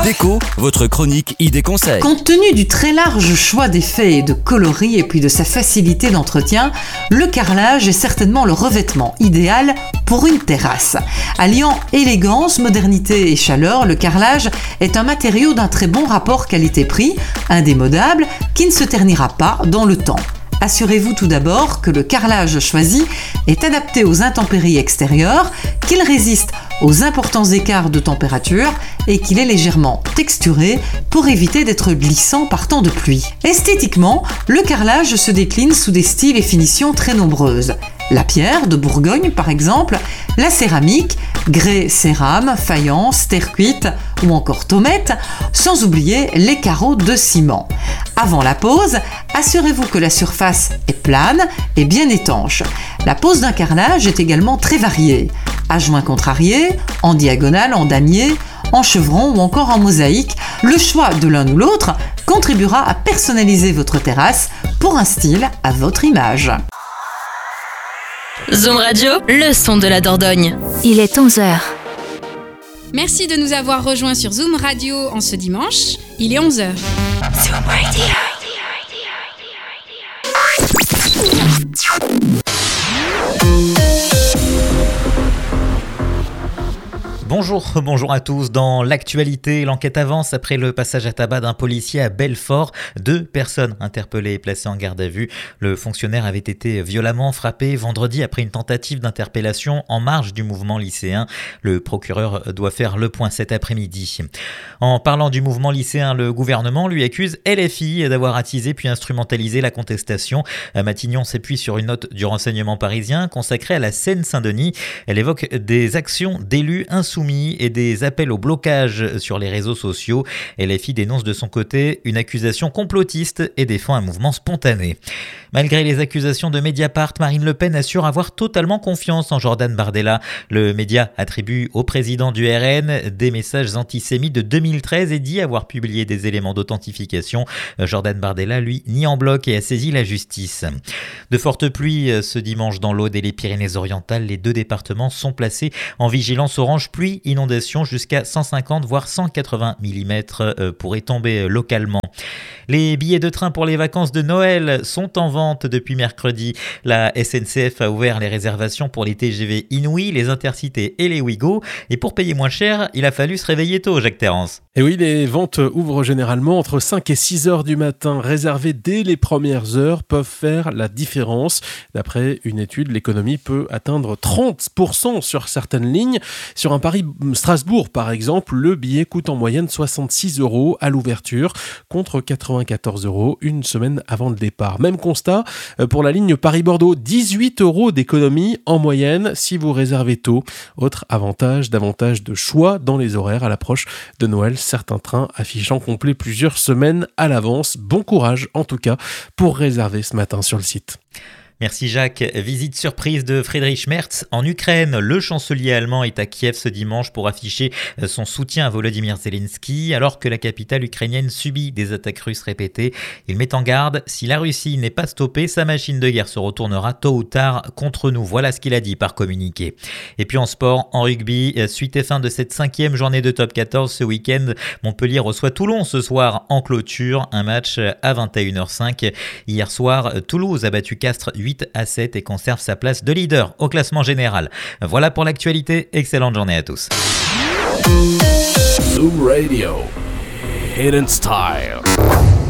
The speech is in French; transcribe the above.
Déco, votre chronique idées conseils. Compte tenu du très large choix d'effets et de coloris et puis de sa facilité d'entretien, le carrelage est certainement le revêtement idéal pour une terrasse. Alliant élégance, modernité et chaleur, le carrelage est un matériau d'un très bon rapport qualité-prix, indémodable, qui ne se ternira pas dans le temps. Assurez-vous tout d'abord que le carrelage choisi est adapté aux intempéries extérieures, qu'il résiste aux importants écarts de température et qu'il est légèrement texturé pour éviter d'être glissant par temps de pluie. Esthétiquement, le carrelage se décline sous des styles et finitions très nombreuses. La pierre de Bourgogne par exemple, la céramique, grès cérame, faïence, terre cuite ou encore tomette, sans oublier les carreaux de ciment. Avant la pose, assurez-vous que la surface est plane et bien étanche. La pose d'un carrelage est également très variée. À joint contrarié, en diagonale, en damier, en chevron ou encore en mosaïque, le choix de l'un ou l'autre contribuera à personnaliser votre terrasse pour un style à votre image. Zoom Radio, le son de la Dordogne. Il est 11h. Merci de nous avoir rejoints sur Zoom Radio en ce dimanche. Il est 11h. Zoom Radio. Bonjour à tous. Dans l'actualité, l'enquête avance après le passage à tabac d'un policier à Belfort. 2 personnes interpellées et placées en garde à vue. Le fonctionnaire avait été violemment frappé vendredi après une tentative d'interpellation en marge du mouvement lycéen. Le procureur doit faire le point cet après-midi. En parlant du mouvement lycéen, le gouvernement lui accuse LFI d'avoir attisé puis instrumentalisé la contestation. Matignon s'appuie sur une note du renseignement parisien consacrée à la Seine-Saint-Denis. Elle évoque des actions d'élus insoumis et des appels au blocage sur les réseaux sociaux. LFI dénonce de son côté une accusation complotiste et défend un mouvement spontané. Malgré les accusations de Mediapart, Marine Le Pen assure avoir totalement confiance en Jordan Bardella. Le média attribue au président du RN des messages antisémites de 2013 et dit avoir publié des éléments d'authentification. Jordan Bardella, lui, nie en bloc et a saisi la justice. De fortes pluies ce dimanche dans l'Aude et les Pyrénées-Orientales. Les 2 départements sont placés en vigilance orange pluie inondation. Jusqu'à 150 voire 180 mm pourraient tomber localement. Les billets de train pour les vacances de Noël sont en vente depuis mercredi. La SNCF a ouvert les réservations pour les TGV Inouï, les Intercités et les Ouigo. Et pour payer moins cher, il a fallu se réveiller tôt, Jacques Terrance. Et oui, les ventes ouvrent généralement entre 5 et 6 heures du matin. Réservées dès les premières heures peuvent faire la différence. D'après une étude, l'économie peut atteindre 30% sur certaines lignes. Sur un Paris-Strasbourg, par exemple, le billet coûte en moyenne 66 € à l'ouverture, contre 94 € une semaine avant le départ. Même constat pour la ligne Paris-Bordeaux, 18 € d'économie en moyenne si vous réservez tôt. Autre avantage, davantage de choix dans les horaires à l'approche de Noël. Certains trains affichant complet plusieurs semaines à l'avance. Bon courage en tout cas pour réserver ce matin sur le site. Merci Jacques. Visite surprise de Friedrich Merz en Ukraine. Le chancelier allemand est à Kiev ce dimanche pour afficher son soutien à Volodymyr Zelensky alors que la capitale ukrainienne subit des attaques russes répétées. Il met en garde, si la Russie n'est pas stoppée, sa machine de guerre se retournera tôt ou tard contre nous. Voilà ce qu'il a dit par communiqué. Et puis en sport, en rugby, suite et fin de cette 5e journée de top 14 ce week-end. Montpellier reçoit Toulon ce soir en clôture. Un match à 21h05. Hier soir, Toulouse a battu Castres 8-7 et conserve sa place de leader au classement général. Voilà pour l'actualité. Excellente journée à tous. Zoom Radio. Hidden Style.